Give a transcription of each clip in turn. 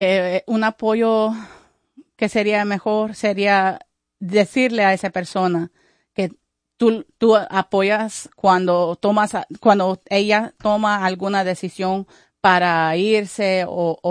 Un apoyo que sería mejor sería decirle a esa persona que tú apoyas cuando ella toma alguna decisión para irse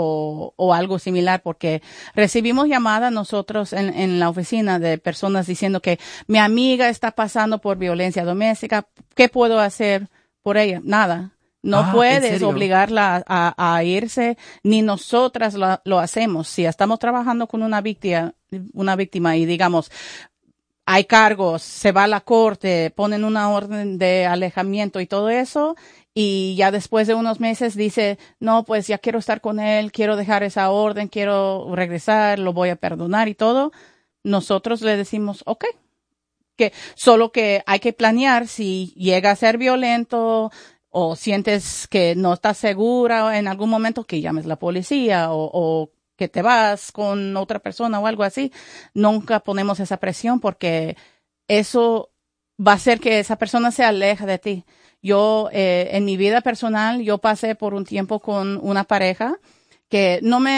o algo similar, porque recibimos llamadas nosotros en la oficina de personas diciendo que mi amiga está pasando por violencia doméstica, ¿qué puedo hacer por ella? Nada. No ¿En puedes serio? obligarla a irse, ni nosotras lo hacemos. Si estamos trabajando con una víctima y digamos, hay cargos, se va a la corte, ponen una orden de alejamiento y todo eso, y ya después de unos meses dice, no, pues ya quiero estar con él, quiero dejar esa orden, quiero regresar, lo voy a perdonar y todo. Nosotros le decimos, ok, que solo que hay que planear si llega a ser violento o sientes que no estás segura en algún momento que llames a la policía o que te vas con otra persona o algo así. Nunca ponemos esa presión porque eso va a hacer que esa persona se aleje de ti. Yo, en mi vida personal, yo pasé por un tiempo con una pareja que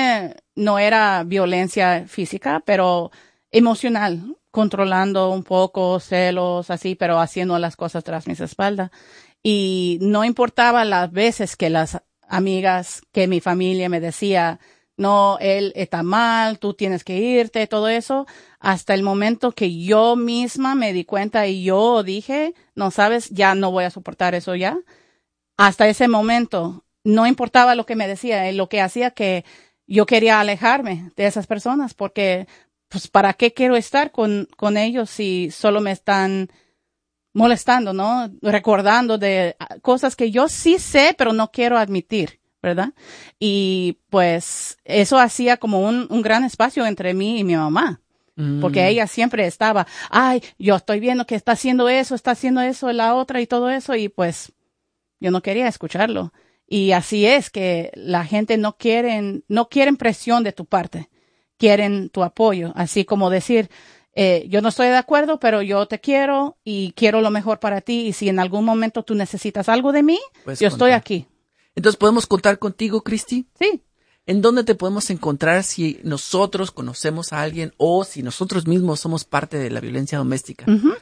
no era violencia física, pero emocional, controlando un poco, celos, así, pero haciendo las cosas tras mis espaldas. Y no importaba las veces que las amigas, que mi familia me decía, no, él está mal, tú tienes que irte, todo eso, hasta el momento que yo misma me di cuenta y yo dije, no sabes, ya no voy a soportar eso ya. Hasta ese momento, no importaba lo que me decía, lo que hacía que yo quería alejarme de esas personas porque, pues, ¿para qué quiero estar con ellos si solo me están molestando, ¿no? Recordando de cosas que yo sí sé, pero no quiero admitir, ¿verdad? Y pues eso hacía como un gran espacio entre mí y mi mamá. Porque ella siempre estaba, ay, yo estoy viendo que está haciendo eso, la otra y todo eso, y pues yo no quería escucharlo. Y así es que la gente no quieren presión de tu parte, quieren tu apoyo, así como decir, yo no estoy de acuerdo, pero yo te quiero y quiero lo mejor para ti, y si en algún momento tú necesitas algo de mí, Puedes yo estoy contar. aquí. Entonces, ¿podemos contar contigo, Christy? Sí. ¿En dónde te podemos encontrar si nosotros conocemos a alguien o si nosotros mismos somos parte de la violencia doméstica? Ujú.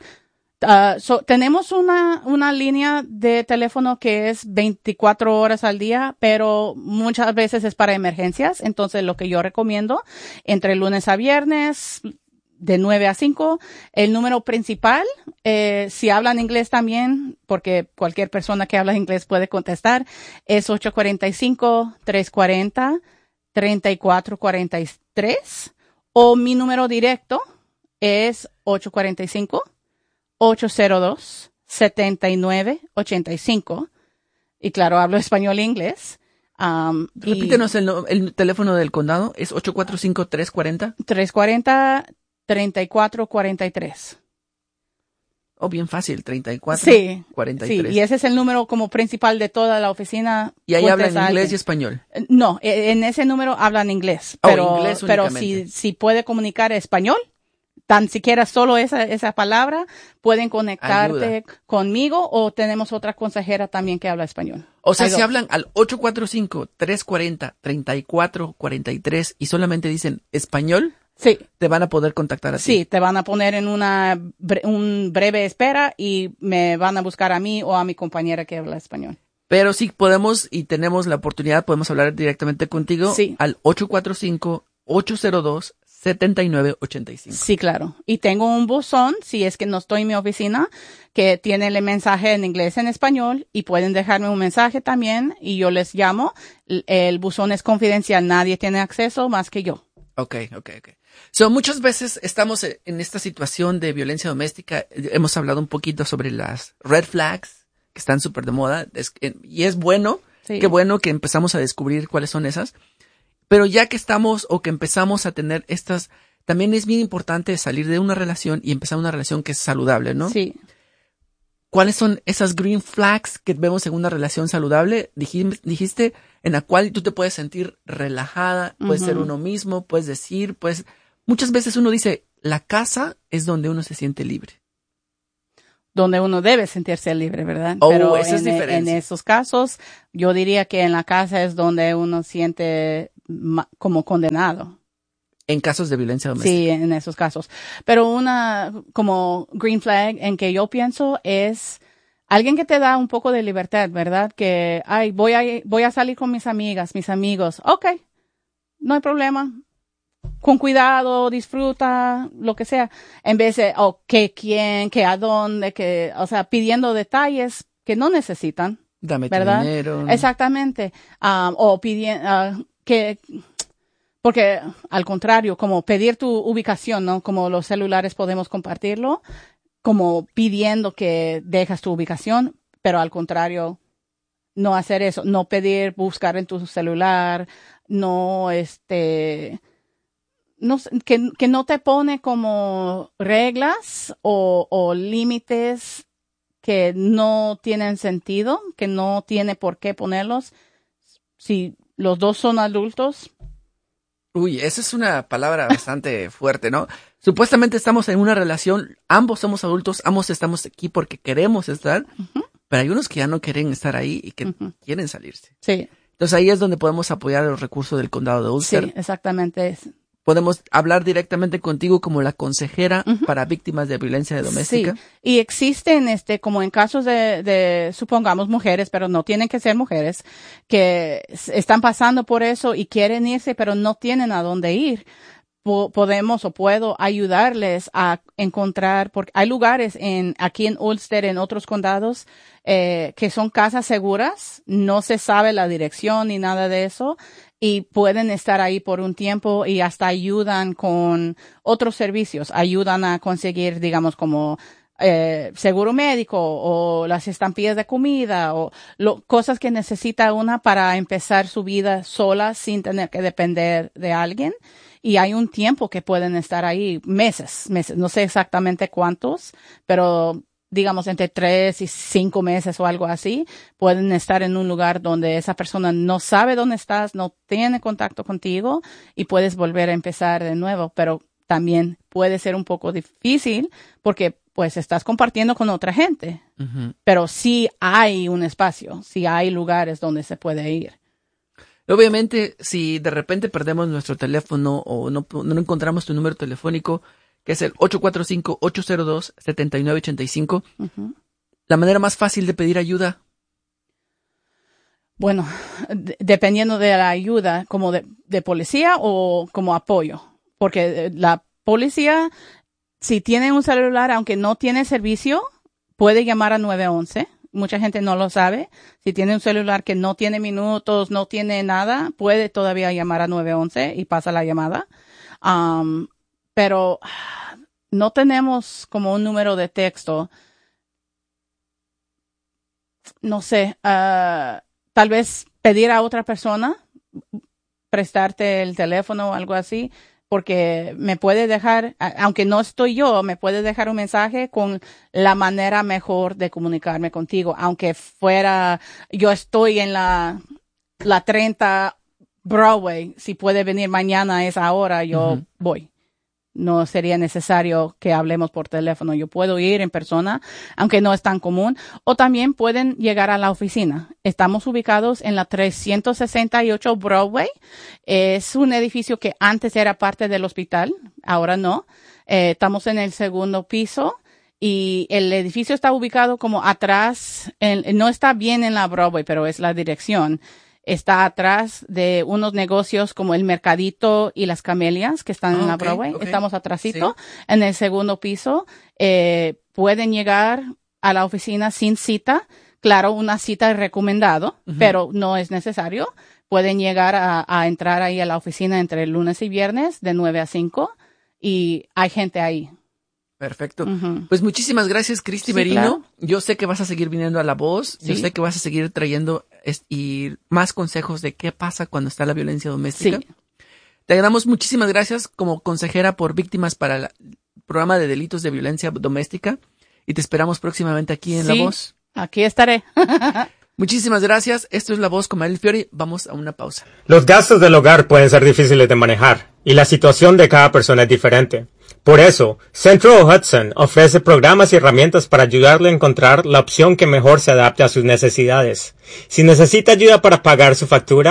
Tenemos una línea de teléfono que es 24 horas al día, pero muchas veces es para emergencias. Entonces, lo que yo recomiendo, entre lunes a viernes, de 9 a 5, el número principal, si hablan inglés también, porque cualquier persona que habla inglés puede contestar, es 845-340-3443, o mi número directo es 845-802-7985. Y claro, hablo español e inglés. Repítenos el teléfono del condado, es 845-340. 340-3443. Oh, bien fácil, 34, Sí, 43. sí, y ese es el número como principal de toda la oficina. Y ahí hablan Cuentes a inglés y alguien. español. No, en ese número hablan inglés, Oh, pero, inglés pero únicamente. si puede comunicar español, tan siquiera solo esa palabra, pueden conectarte conmigo o tenemos otra consejera también que habla español. O sea, Hay si dos. hablan al 845-340-3443 y solamente dicen español, Sí, te van a poder contactar a ti. sí, te van a poner en un breve espera y me van a buscar a mí o a mi compañera que habla español. Pero si podemos y tenemos la oportunidad, podemos hablar directamente contigo Sí. al 845-802-7985. Sí, claro. Y tengo un buzón, si es que no estoy en mi oficina, que tiene el mensaje en inglés y en español y pueden dejarme un mensaje también y yo les llamo. El buzón es confidencial, nadie tiene acceso más que yo. Ok. So, muchas veces estamos en esta situación de violencia doméstica. Hemos hablado un poquito sobre las red flags que están súper de moda y es bueno, Sí. qué bueno que empezamos a descubrir cuáles son esas. Pero ya que estamos o que empezamos a tener estas, también es bien importante salir de una relación y empezar una relación que es saludable, ¿no? Sí. ¿Cuáles son esas green flags que vemos en una relación saludable? Dijiste en la cual tú te puedes sentir relajada, puedes ser uno mismo, puedes decir, muchas veces uno dice, la casa es donde uno se siente libre. Donde uno debe sentirse libre, ¿verdad? Oh, pero esa es en diferencia. esos casos, yo diría que en la casa es donde uno siente como condenado. En casos de violencia doméstica. Sí, en esos casos. Pero una como green flag en que yo pienso es alguien que te da un poco de libertad, ¿verdad? Que, voy a salir con mis amigas, mis amigos. Okay, no hay problema. Con cuidado, disfruta, lo que sea. En vez de, que quién, que a dónde, o sea, pidiendo detalles que no necesitan. Dame tu ¿verdad? dinero. Exactamente. O pidiendo, porque al contrario, como pedir tu ubicación, ¿no? Como los celulares podemos compartirlo, como pidiendo que dejas tu ubicación, pero al contrario, no hacer eso, no pedir, buscar en tu celular, no, no, que no te pone como reglas o límites que no tienen sentido, que no tiene por qué ponerlos. Si los dos son adultos. Uy, esa es una palabra bastante fuerte, ¿no? Supuestamente estamos en una relación, ambos somos adultos, ambos estamos aquí porque queremos estar, pero hay unos que ya no quieren estar ahí y que quieren salirse. Sí. Entonces ahí es donde podemos apoyar los recursos del condado de Ulster. Sí, exactamente. Podemos hablar directamente contigo como la consejera para víctimas de violencia doméstica. Sí, y existen, como en casos de, supongamos, mujeres, pero no tienen que ser mujeres, que están pasando por eso y quieren irse, pero no tienen a dónde ir. Puedo ayudarles a encontrar, porque hay lugares aquí en Ulster, en otros condados, que son casas seguras, no se sabe la dirección ni nada de eso, y pueden estar ahí por un tiempo y hasta ayudan con otros servicios, ayudan a conseguir, digamos, como seguro médico o las estampillas de comida o cosas que necesita una para empezar su vida sola sin tener que depender de alguien. Y hay un tiempo que pueden estar ahí, meses, no sé exactamente cuántos, pero digamos entre 3 y 5 meses o algo así, pueden estar en un lugar donde esa persona no sabe dónde estás, no tiene contacto contigo y puedes volver a empezar de nuevo, pero también puede ser un poco difícil porque pues estás compartiendo con otra gente, pero sí hay un espacio, sí hay lugares donde se puede ir. Obviamente, si de repente perdemos nuestro teléfono o no encontramos tu número telefónico, que es el 845-802-7985, la manera más fácil de pedir ayuda. Bueno, dependiendo de la ayuda, como de policía o como apoyo, porque la policía, si tiene un celular, aunque no tiene servicio, puede llamar a 911. Mucha gente no lo sabe. Si tiene un celular que no tiene minutos, no tiene nada, puede todavía llamar a 911 y pasa la llamada. Pero no tenemos como un número de texto. No sé, tal vez pedir a otra persona, prestarte el teléfono o algo así, porque me puede dejar, aunque no estoy yo, me puede dejar un mensaje con la manera mejor de comunicarme contigo, aunque yo estoy en la 30 Broadway, si puede venir mañana a esa hora, yo voy. No sería necesario que hablemos por teléfono. Yo puedo ir en persona, aunque no es tan común. O también pueden llegar a la oficina. Estamos ubicados en la 368 Broadway. Es un edificio que antes era parte del hospital, ahora no. Estamos en el segundo piso y el edificio está ubicado como atrás, no está bien en la Broadway, pero es la dirección. Está atrás de unos negocios como el Mercadito y las Camelias que están en la Broadway. Estamos atrásito, en el segundo piso. Pueden llegar a la oficina sin cita. Claro, una cita es recomendado, pero no es necesario. Pueden llegar a entrar ahí a la oficina entre lunes y viernes de 9 a 5 y hay gente ahí. Perfecto. Pues muchísimas gracias, Cristi Merino. Claro. Yo sé que vas a seguir viniendo a La Voz. Yo sé que vas a seguir trayendo y más consejos de qué pasa cuando está la violencia doméstica. Sí. Te damos muchísimas gracias como consejera por víctimas para el programa de delitos de violencia doméstica y te esperamos próximamente aquí en La Voz. Aquí estaré. Muchísimas gracias. Esto es La Voz con Mariel Fiori. Vamos a una pausa. Los gastos del hogar pueden ser difíciles de manejar y la situación de cada persona es diferente. Por eso, Central Hudson ofrece programas y herramientas para ayudarle a encontrar la opción que mejor se adapte a sus necesidades. Si necesita ayuda para pagar su factura,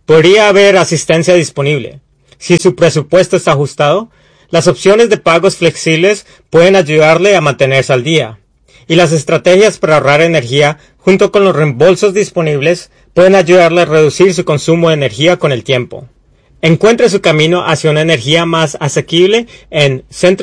podría haber asistencia disponible. Si su presupuesto está ajustado, las opciones de pagos flexibles pueden ayudarle a mantenerse al día. Y las estrategias para ahorrar energía, junto con los reembolsos disponibles, pueden ayudarle a reducir su consumo de energía con el tiempo. Encuentre su camino hacia una energía más asequible en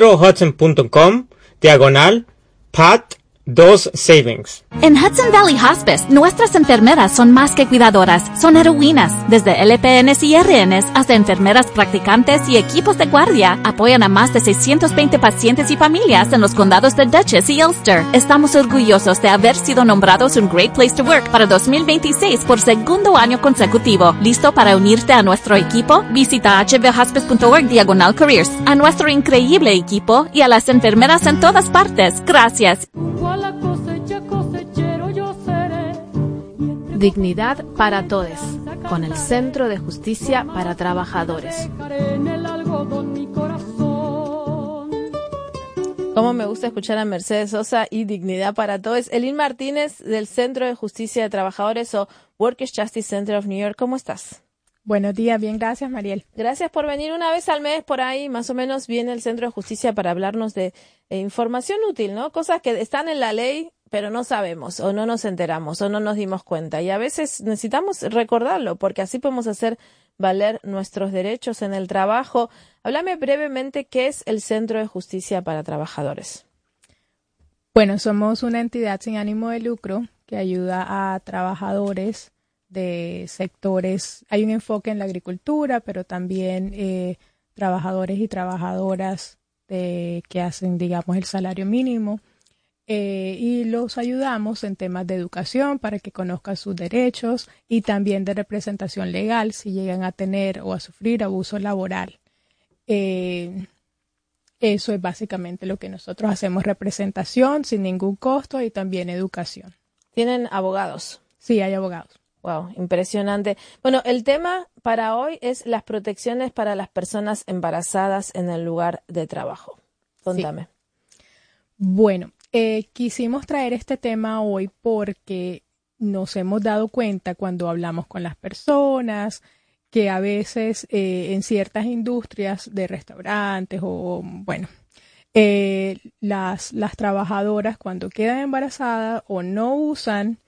centralhudson.com/PAT2 Savings. En Hudson Valley Hospice, nuestras enfermeras son más que cuidadoras, son heroínas. Desde LPNs y RNs hasta enfermeras practicantes y equipos de guardia, apoyan a más de 620 pacientes y familias en los condados de Dutchess y Ulster. Estamos orgullosos de haber sido nombrados un Great Place to Work para 2026 por segundo año consecutivo. ¿Listo para unirte a nuestro equipo? Visita hvhospice.org/careers. A nuestro increíble equipo y a las enfermeras en todas partes. Gracias. Dignidad para todos, con el Centro de Justicia para Trabajadores. Cómo me gusta escuchar a Mercedes Sosa y Dignidad para Todos. Elin Martínez, del Centro de Justicia de Trabajadores o Workers' Justice Center of New York. ¿Cómo estás? Buenos días, bien, gracias, Mariel. Gracias por venir una vez al mes por ahí, más o menos viene el Centro de Justicia para hablarnos de información útil, ¿no? Cosas que están en la ley, pero no sabemos, o no nos enteramos, o no nos dimos cuenta. Y a veces necesitamos recordarlo, porque así podemos hacer valer nuestros derechos en el trabajo. Háblame brevemente qué es el Centro de Justicia para Trabajadores. Bueno, somos una entidad sin ánimo de lucro que ayuda a trabajadores de sectores. Hay un enfoque en la agricultura, pero también trabajadores y trabajadoras que hacen, digamos, el salario mínimo. Y los ayudamos en temas de educación para que conozcan sus derechos y también de representación legal si llegan a tener o a sufrir abuso laboral. Eso es básicamente lo que nosotros hacemos, representación sin ningún costo y también educación. ¿Tienen abogados? Sí, hay abogados. Wow, impresionante. Bueno, el tema para hoy es las protecciones para las personas embarazadas en el lugar de trabajo. Contame. Sí. Bueno, quisimos traer este tema hoy porque nos hemos dado cuenta cuando hablamos con las personas que a veces en ciertas industrias de restaurantes o bueno, las trabajadoras cuando quedan embarazadas o no usan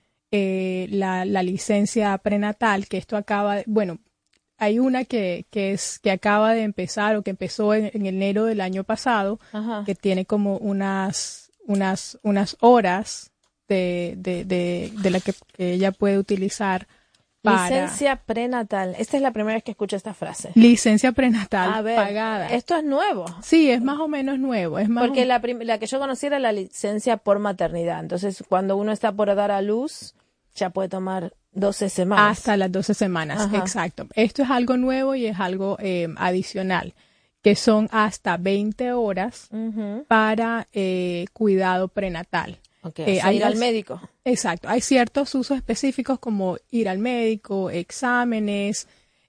la licencia prenatal, que esto acaba, bueno, hay una que acaba de empezar o que empezó en enero del año pasado. Ajá. Que tiene como unas horas de la que ella puede utilizar para... Licencia prenatal. Esta es la primera vez que escucho esta frase. Licencia prenatal a ver, pagada. ¿Esto es nuevo? Sí, es más o menos nuevo. Es más porque la que yo conocí era la licencia por maternidad. Entonces, cuando uno está por dar a luz, ya puede tomar 12 semanas. Hasta las 12 semanas, ajá. Exacto. Esto es algo nuevo y es algo adicional, que son hasta 20 horas para cuidado prenatal. Okay, ir al médico. Exacto. Hay ciertos usos específicos como ir al médico, exámenes,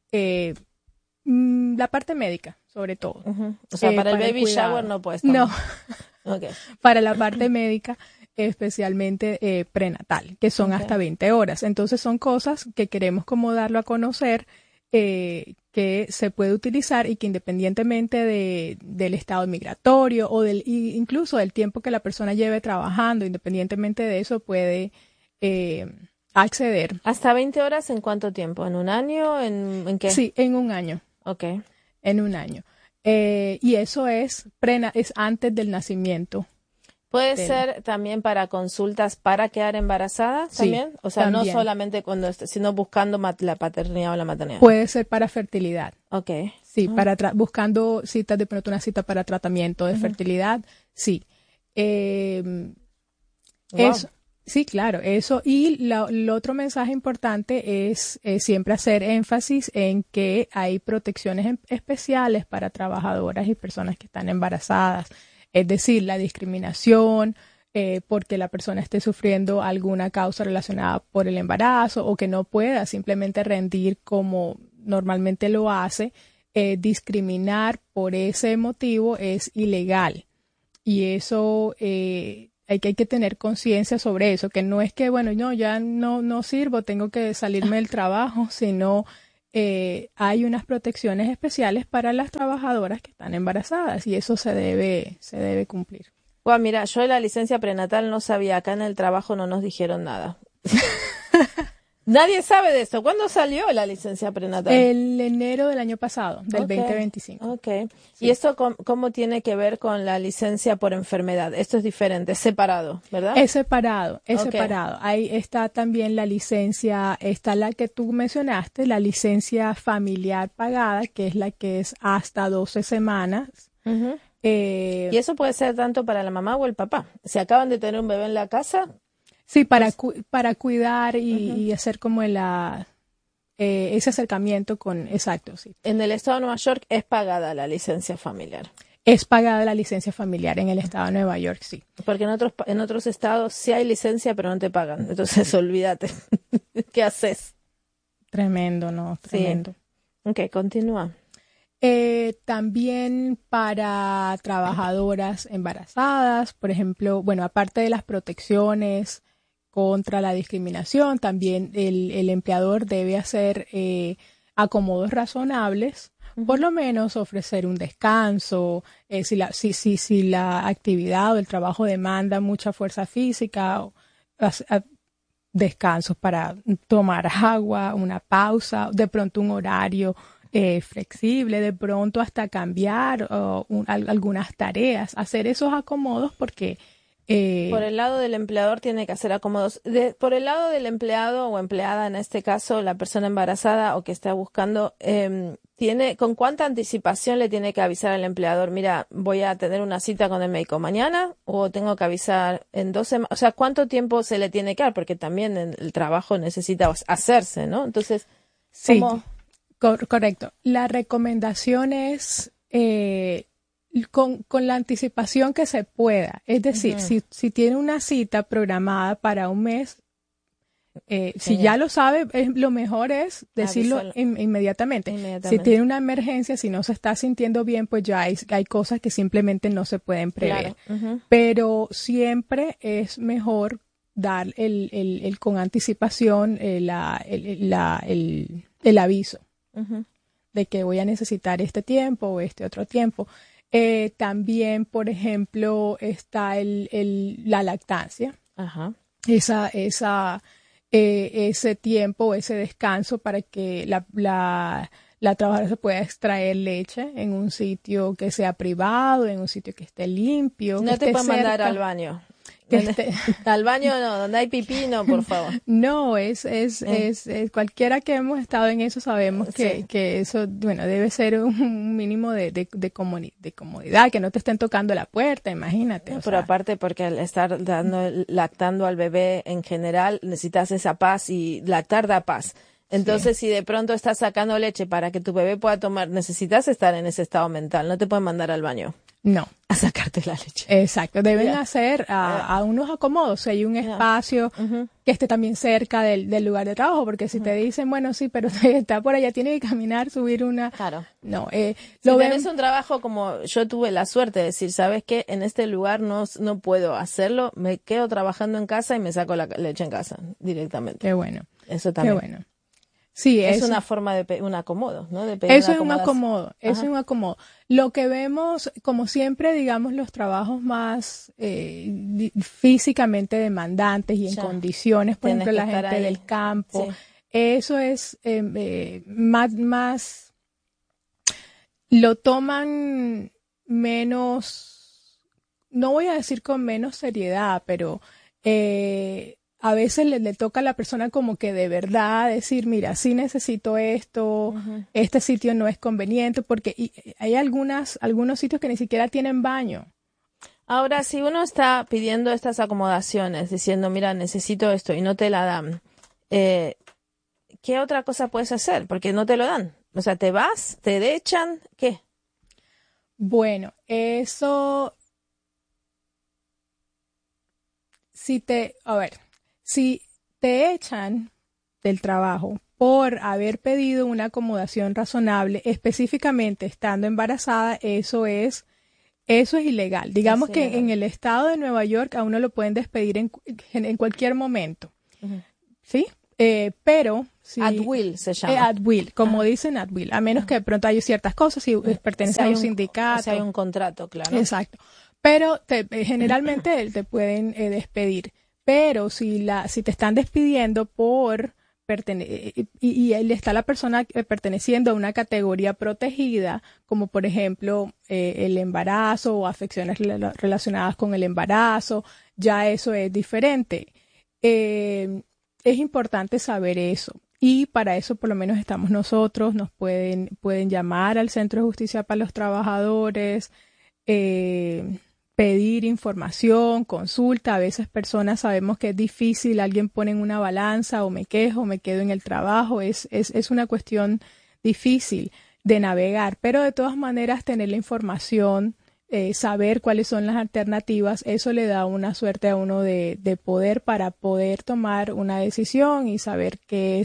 la parte médica, sobre todo. O sea, para el baby shower no puedes tomar. No. Okay. Para la parte médica, especialmente prenatal, que son hasta 20 horas. Entonces son cosas que queremos como darlo a conocer, que se puede utilizar y que independientemente del estado migratorio o incluso del tiempo que la persona lleve trabajando, independientemente de eso puede acceder. ¿Hasta 20 horas en cuánto tiempo? ¿En un año? ¿En qué? Sí, en un año. Okay. En un año. Y eso es antes del nacimiento. ¿Puede ser también para consultas para quedar embarazada también? O sea, también. No solamente sino buscando la paternidad o la maternidad. Puede ser para fertilidad. Okay. Sí, buscando citas, de pronto una cita para tratamiento de fertilidad, sí. Wow. Eso, sí, claro, eso. Y el otro mensaje importante es siempre hacer énfasis en que hay protecciones especiales para trabajadoras y personas que están embarazadas. Es decir, la discriminación, porque la persona esté sufriendo alguna causa relacionada por el embarazo o que no pueda simplemente rendir como normalmente lo hace, discriminar por ese motivo es ilegal. Y eso hay que tener conciencia sobre eso, que no es que, bueno, no, ya no sirvo, tengo que salirme del trabajo, sino hay unas protecciones especiales para las trabajadoras que están embarazadas y eso se debe cumplir. Bueno, mira, yo de la licencia prenatal no sabía, acá en el trabajo no nos dijeron nada. Nadie sabe de eso. ¿Cuándo salió la licencia prenatal? El enero del año pasado, del 2025. Okay. Sí. ¿Y esto cómo tiene que ver con la licencia por enfermedad? Esto es diferente, es separado, ¿verdad? Es separado. Ahí está también la licencia, está la que tú mencionaste, la licencia familiar pagada, que es la que es hasta 12 semanas. Uh-huh. Y eso puede ser tanto para la mamá o el papá. Si acaban de tener un bebé en la casa. Sí, para cuidar y hacer como ese acercamiento con, exacto, sí. En el estado de Nueva York es pagada la licencia familiar. Es pagada la licencia familiar en el estado de Nueva York, sí. Porque en otros estados sí hay licencia, pero no te pagan. Entonces, olvídate. ¿Qué haces? Tremendo, ¿no? Tremendo. Sí. Ok, continúa. También para trabajadoras embarazadas, por ejemplo, bueno, aparte de las protecciones contra la discriminación, también el empleador debe hacer acomodos razonables, por lo menos ofrecer un descanso, si la actividad o el trabajo demanda mucha fuerza física, descansos para tomar agua, una pausa, de pronto un horario flexible, de pronto hasta cambiar algunas tareas, hacer esos acomodos porque por el lado del empleador tiene que hacer acomodos. Por el lado del empleado o empleada, en este caso, la persona embarazada o que está buscando, ¿con cuánta anticipación le tiene que avisar al empleador? Mira, voy a tener una cita con el médico mañana o tengo que avisar en 2 semanas. O sea, ¿cuánto tiempo se le tiene que dar? Porque también el trabajo necesita hacerse, ¿no? Entonces, ¿cómo? Sí, correcto. La recomendación es con la anticipación que se pueda. Es decir, si tiene una cita programada para un mes, si ya lo sabe, lo mejor es decirlo inmediatamente. Si tiene una emergencia, si no se está sintiendo bien, pues ya hay cosas que simplemente no se pueden prever. Claro. Pero siempre es mejor dar con anticipación el aviso de que voy a necesitar este tiempo o este otro tiempo. También, por ejemplo, está la lactancia. Ajá. Ese tiempo, ese descanso para que la trabajadora se pueda extraer leche en un sitio que sea privado, en un sitio que esté limpio. No te pueden mandar al baño. Al baño no, donde hay pipí no, por favor. No, es cualquiera que hemos estado en eso sabemos que eso, bueno, debe ser un mínimo de comodidad, que no te estén tocando la puerta, imagínate. Pero aparte porque al estar lactando al bebé en general necesitas esa paz y lactar da paz. Entonces, si de pronto estás sacando leche para que tu bebé pueda tomar, necesitas estar en ese estado mental, no te pueden mandar al baño. No. A sacarte la leche. Exacto. Deben hacer a unos acomodos. Si hay un espacio que esté también cerca del lugar de trabajo, porque si te dicen, bueno, sí, pero está por allá, tiene que caminar, subir una... Claro. No. Si tenés un trabajo como yo tuve la suerte de decir, ¿sabes qué? En este lugar no puedo hacerlo, me quedo trabajando en casa y me saco la leche en casa directamente. Qué bueno. Eso también. Qué bueno. Sí, es una forma de un acomodo, ¿no? Eso es un acomodo, eso es un acomodo. Lo que vemos, como siempre, digamos, los trabajos más físicamente demandantes y en condiciones, por ejemplo, la gente ahí del campo, eso es más, lo toman menos, no voy a decir con menos seriedad, pero a veces le toca a la persona como que de verdad decir, mira, sí necesito esto, este sitio no es conveniente, porque hay algunos sitios que ni siquiera tienen baño. Ahora, si uno está pidiendo estas acomodaciones, diciendo, mira, necesito esto y no te la dan, ¿qué otra cosa puedes hacer? Porque no te lo dan. O sea, ¿te vas? ¿Te echan? ¿Qué? Bueno, eso... Si te echan del trabajo por haber pedido una acomodación razonable, específicamente estando embarazada, eso es ilegal. Digamos que en el estado de Nueva York a uno lo pueden despedir en cualquier momento. ¿Sí? Pero si At will se llama. at will, como dicen at will, a menos que de pronto hay ciertas cosas, si pertenece a un sindicato. O sea, hay un contrato, claro. Exacto. Pero generalmente te pueden despedir. Pero si te están despidiendo por y está la persona perteneciendo a una categoría protegida, como por ejemplo el embarazo o afecciones relacionadas con el embarazo, ya eso es diferente. Es importante saber eso. Y para eso por lo menos estamos nosotros, nos pueden llamar al Centro de Justicia para los Trabajadores, pedir información, consulta. A veces personas sabemos que es difícil, alguien pone en una balanza o me quejo, me quedo en el trabajo. Es una cuestión difícil de navegar, pero de todas maneras tener la información, saber cuáles son las alternativas, eso le da una suerte a uno de poder para poder tomar una decisión y saber qué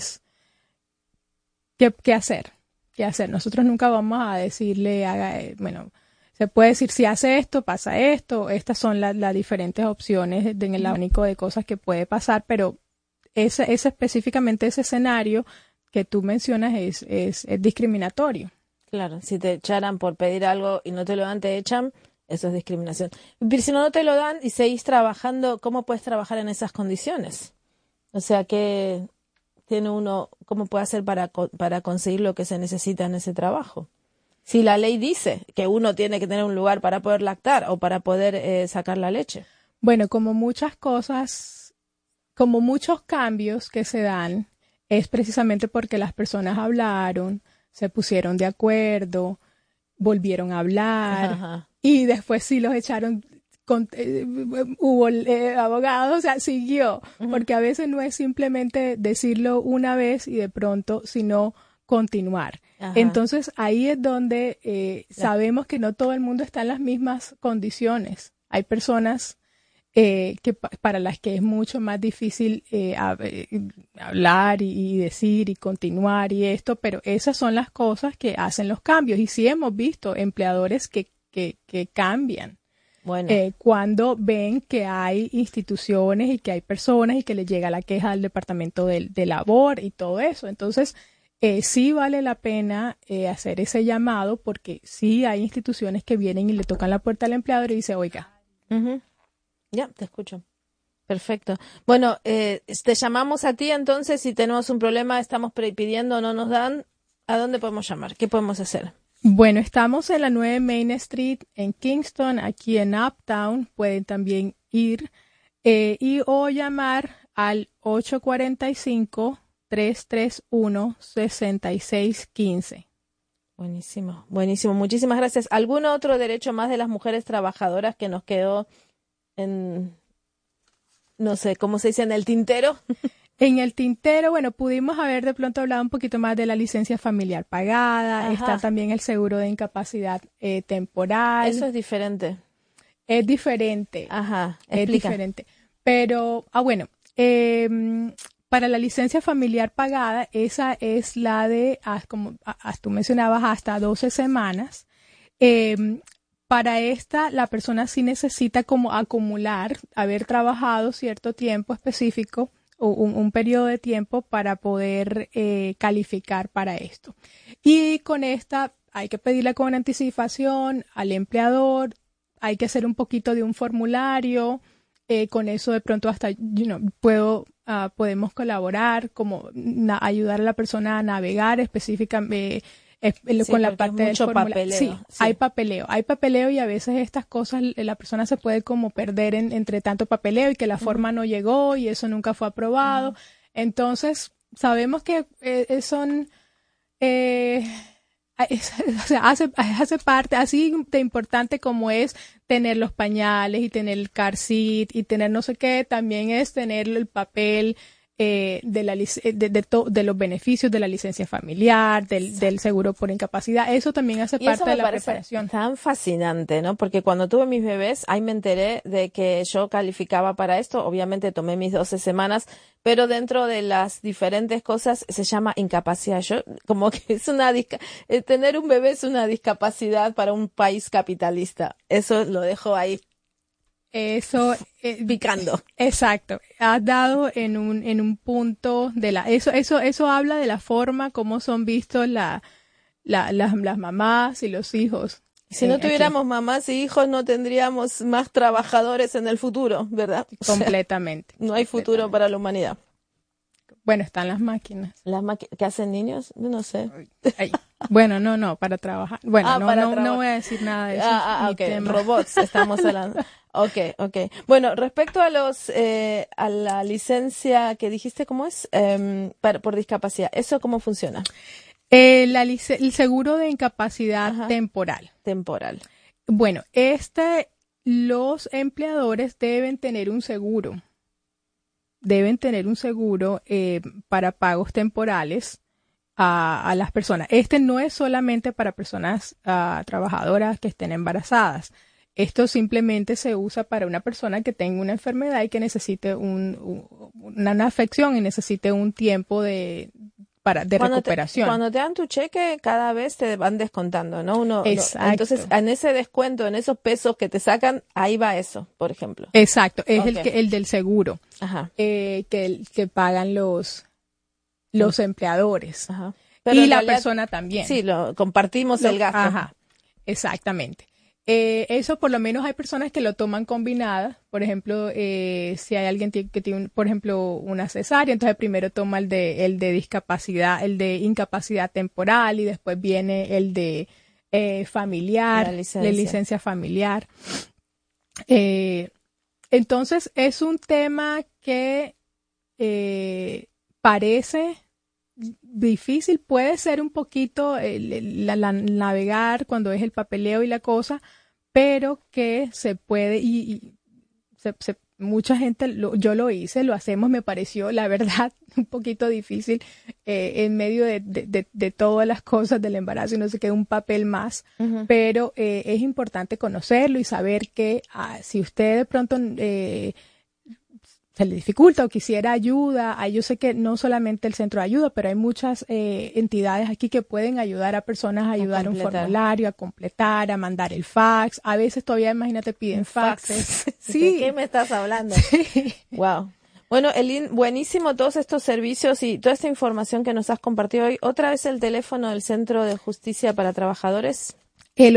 hacer. Nosotros nunca vamos a decirle, se puede decir, si hace esto, pasa esto. Estas son las diferentes opciones en el abanico de cosas que puede pasar, pero específicamente ese escenario que tú mencionas es discriminatorio. Claro, si te echaran por pedir algo y no te lo dan, te echan, eso es discriminación. Pero si no te lo dan y seguís trabajando, ¿cómo puedes trabajar en esas condiciones? O sea, ¿qué tiene uno, cómo puede hacer para conseguir lo que se necesita en ese trabajo? Si la ley dice que uno tiene que tener un lugar para poder lactar o para poder sacar la leche. Bueno, como muchas cosas, como muchos cambios que se dan, es precisamente porque las personas hablaron, se pusieron de acuerdo, volvieron a hablar, Ajá. Y después sí los echaron, hubo abogados, o sea, siguió, porque a veces no es simplemente decirlo una vez y de pronto, sino continuar. Ajá. Entonces ahí es donde sabemos que no todo el mundo está en las mismas condiciones. Hay personas para las que es mucho más difícil hablar y decir y continuar y esto, pero esas son las cosas que hacen los cambios. Y sí hemos visto empleadores que cambian. Bueno. Cuando ven que hay instituciones y que hay personas y que les llega la queja al departamento de labor y todo eso. Entonces, sí vale la pena hacer ese llamado porque sí hay instituciones que vienen y le tocan la puerta al empleador y dice, oiga. Uh-huh. Ya, te escucho. Perfecto. Bueno, te llamamos a ti entonces si tenemos un problema, estamos pidiendo, no nos dan, ¿a dónde podemos llamar? ¿Qué podemos hacer? Bueno, estamos en la 9 Main Street en Kingston, aquí en Uptown. Pueden también ir o llamar al 845-331-6615. Buenísimo, buenísimo. Muchísimas gracias. ¿Algún otro derecho más de las mujeres trabajadoras que nos quedó en, no sé, ¿cómo se dice? ¿En el tintero? En el tintero, bueno, pudimos haber de pronto hablado un poquito más de la licencia familiar pagada. Ajá. Está también el seguro de incapacidad temporal. Eso es diferente. Es diferente. Ajá, explica. Es diferente. Pero, para la licencia familiar pagada, esa es la de, como tú mencionabas, hasta 12 semanas. Para esta, la persona sí necesita como acumular, haber trabajado cierto tiempo específico, un periodo de tiempo para poder calificar para esto. Y con esta hay que pedirle con anticipación al empleador, hay que hacer un poquito de un formulario, con eso de pronto hasta, podemos colaborar, como ayudar a la persona a navegar específicamente con la parte del formulario. Sí, hay papeleo y a veces estas cosas la persona se puede como perder entre tanto papeleo y que la forma no llegó y eso nunca fue aprobado. Entonces, sabemos que hace parte, así de importante como es tener los pañales y tener el car seat y tener no sé qué, también es tener el papel de los beneficios de la licencia familiar, del seguro por incapacidad. Eso también hace parte de la preparación. Tan fascinante, ¿no? Porque cuando tuve mis bebés, ahí me enteré de que yo calificaba para esto. Obviamente tomé mis 12 semanas, pero dentro de las diferentes cosas se llama incapacidad. Yo, como que es tener un bebé es una discapacidad para un país capitalista. Eso lo dejo ahí. Eso picando. Exacto. Has dado en un punto de eso habla de la forma como son vistos las mamás y los hijos. Si no tuviéramos mamás y hijos, no tendríamos más trabajadores en el futuro, ¿verdad? Completamente. No hay futuro para la humanidad. Bueno, están las máquinas. ¿Las máquinas que hacen niños? No sé. Ay, bueno, no, para trabajar. Bueno, no voy a decir nada de eso. Ok, robots, estamos hablando. Ok. Bueno, respecto a a la licencia que dijiste, ¿cómo es? Por discapacidad, ¿eso cómo funciona? El seguro de incapacidad temporal. Temporal. Bueno, los empleadores deben tener un seguro. Para pagos temporales a las personas. No es solamente para personas trabajadoras que estén embarazadas. Esto simplemente se usa para una persona que tenga una enfermedad y que necesite una afección y necesite un tiempo de recuperación. Cuando te dan tu cheque, cada vez te van descontando, ¿no? Exacto. Entonces, en ese descuento, en esos pesos que te sacan, ahí va eso, por ejemplo. Exacto, es el del seguro. Ajá. Que pagan los empleadores. Ajá. Pero y la persona también. Sí, compartimos el gasto. Ajá, exactamente. Eso por lo menos hay personas que lo toman combinadas. Por ejemplo, si hay alguien que tiene, por ejemplo, una cesárea, entonces primero toma el de discapacidad, el de incapacidad temporal y después viene el de familiar, la licencia familiar. Entonces es un tema que parece difícil, puede ser un poquito navegar cuando es el papeleo y la cosa, pero que se puede mucha gente, yo lo hice, lo hacemos, me pareció la verdad un poquito difícil en medio de todas las cosas del embarazo y no se queda un papel más, pero es importante conocerlo y saber que si usted de pronto se le dificulta o quisiera ayuda, yo sé que no solamente el centro de ayuda, pero hay muchas entidades aquí que pueden ayudar a personas a ayudar un formulario, a completar, a mandar el fax. A veces todavía, imagínate, piden faxes. Sí. ¿De qué me estás hablando? Sí. Wow. Bueno, Elin, buenísimo todos estos servicios y toda esta información que nos has compartido hoy. Otra vez el teléfono del Centro de Justicia para Trabajadores. El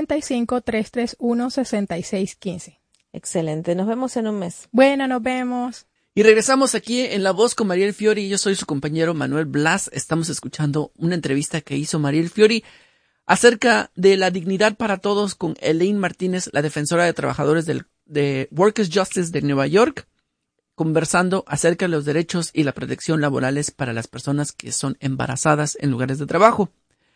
845-331-6615. Excelente, nos vemos en un mes. Bueno, nos vemos. Y regresamos aquí en La Voz con Mariel Fiori. Yo soy su compañero Manuel Blas. Estamos escuchando una entrevista que hizo Mariel Fiori acerca de la dignidad para todos con Elaine Martínez, la defensora de trabajadores de Workers' Justice de Nueva York, conversando acerca de los derechos y la protección laborales para las personas que son embarazadas en lugares de trabajo.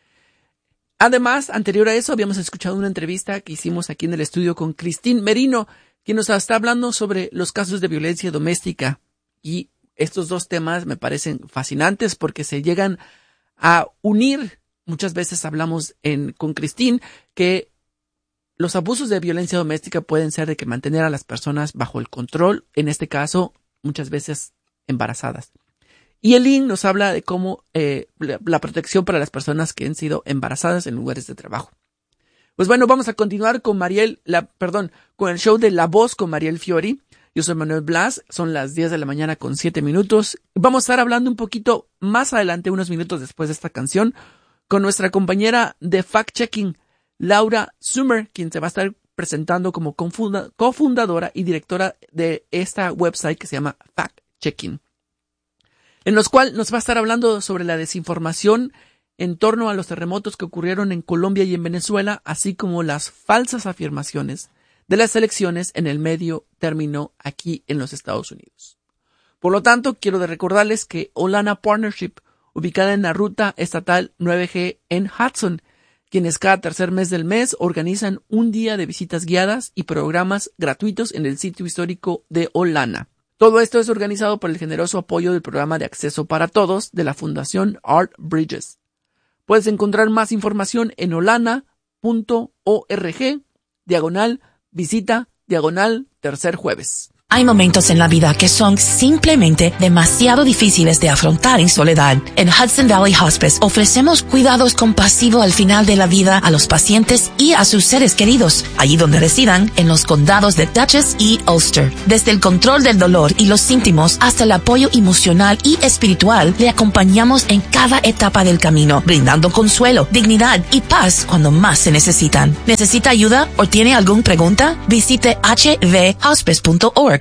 Además, anterior a eso, habíamos escuchado una entrevista que hicimos aquí en el estudio con Christine Merino, quien nos está hablando sobre los casos de violencia doméstica. Y estos dos temas me parecen fascinantes porque se llegan a unir. Muchas veces hablamos con Christine que los abusos de violencia doméstica pueden ser de que mantener a las personas bajo el control, en este caso, muchas veces embarazadas. Y Elaine nos habla de cómo la protección para las personas que han sido embarazadas en lugares de trabajo. Pues bueno, vamos a continuar con con el show de La Voz con Mariel Fiori. Yo soy Manuel Blas, son las 10 de la mañana con 7 minutos. Vamos a estar hablando un poquito más adelante, unos minutos después de esta canción, con nuestra compañera de fact-checking, Laura Summer, quien se va a estar presentando como cofundadora y directora de esta website que se llama Fact Checking, en los cual nos va a estar hablando sobre la desinformación en torno a los terremotos que ocurrieron en Colombia y en Venezuela, así como las falsas afirmaciones de las elecciones en el medio término aquí en los Estados Unidos. Por lo tanto, quiero recordarles que Olana Partnership, ubicada en la ruta estatal 9G en Hudson, quienes cada tercer mes del mes organizan un día de visitas guiadas y programas gratuitos en el sitio histórico de Olana. Todo esto es organizado por el generoso apoyo del programa de acceso para todos de la Fundación Art Bridges. Puedes encontrar más información en olana.org/visita/tercer jueves. Hay momentos en la vida que son simplemente demasiado difíciles de afrontar en soledad. En Hudson Valley Hospice ofrecemos cuidados compasivos al final de la vida a los pacientes y a sus seres queridos, allí donde residan, en los condados de Dutchess y Ulster. Desde el control del dolor y los síntomas hasta el apoyo emocional y espiritual, le acompañamos en cada etapa del camino, brindando consuelo, dignidad y paz cuando más se necesitan. ¿Necesita ayuda o tiene alguna pregunta? Visite hvhospice.org